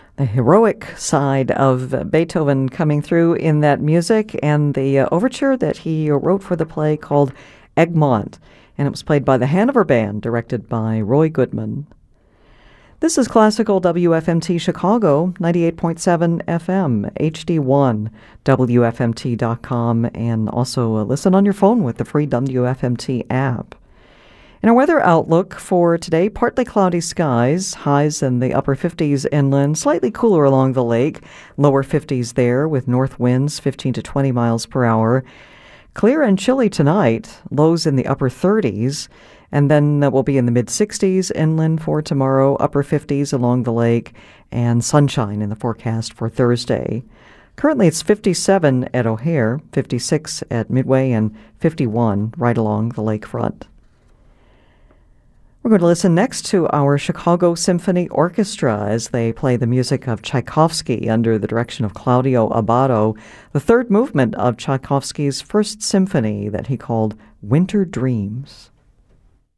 The heroic side of Beethoven coming through in that music, and the overture that he wrote for the play called Egmont, and it was played by the Hanover Band, directed by Roy Goodman. This is Classical WFMT Chicago, 98.7 FM, HD1, WFMT.com, and also listen on your phone with the free WFMT app. In our weather outlook for today, partly cloudy skies, highs in the upper 50s inland, slightly cooler along the lake, lower 50s there with north winds 15 to 20 miles per hour. Clear and chilly tonight, lows in the upper 30s, and then we'll be in the mid-60s inland for tomorrow, upper 50s along the lake, and sunshine in the forecast for Thursday. Currently it's 57 at O'Hare, 56 at Midway, and 51 right along the lakefront. We're going to listen next to our Chicago Symphony Orchestra as they play the music of Tchaikovsky under the direction of Claudio Abbado, the third movement of Tchaikovsky's first symphony that he called Winter Dreams.